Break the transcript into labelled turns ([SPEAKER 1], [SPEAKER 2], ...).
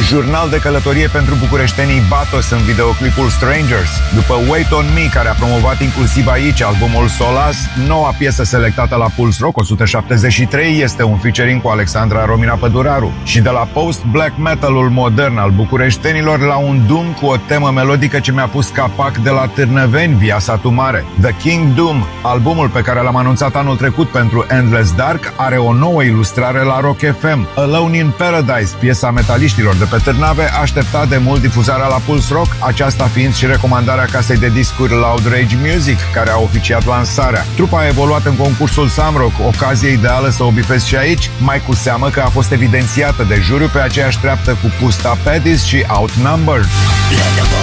[SPEAKER 1] Jurnal de călătorie pentru bucureștenii Batos în videoclipul Strangers. După Wait on Me, care a promovat inclusiv aici albumul Solas, noua piesă selectată la Pulse Rock 173 este un featuring cu Alexandra Romina Păduraru. Și de la post-black metal-ul modern al bucureștenilor la un doom cu o temă melodică ce mi-a pus capac de la Târnăveni, via Satu Mare. The King Doom, albumul pe care l-am anunțat anul trecut pentru Endless Dark, are o nouă ilustrare la Rock FM. Alone in Paradise, piesa metaliștilor de pe Târnave, aștepta de mult difuzarea la Pulse Rock, aceasta fiind și recomandarea casei de discuri Loud Rage Music, care a oficiat lansarea. Trupa a evoluat în concursul Samrock, ocazie ideală să o bifez și aici, mai cu seamă că a fost evidențiată de juriu pe aceeași treaptă cu Pusta Paddies și Outnumbered.